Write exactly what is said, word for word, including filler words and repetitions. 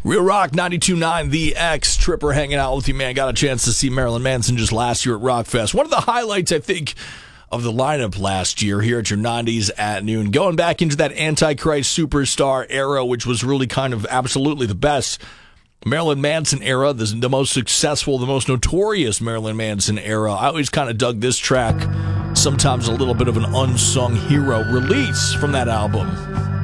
Real Rock ninety-two point nine, The X. Tripper hanging out with you, man. Got a chance to see Marilyn Manson just last year at Rockfest. One of the highlights, I think, of the lineup last year here at your nineties at noon. Going back into that Antichrist Superstar era, which was really kind of absolutely the best Marilyn Manson era, the, the most successful, the most notorious Marilyn Manson era. I always kind of dug this track. Sometimes a little bit of an unsung hero release from that album.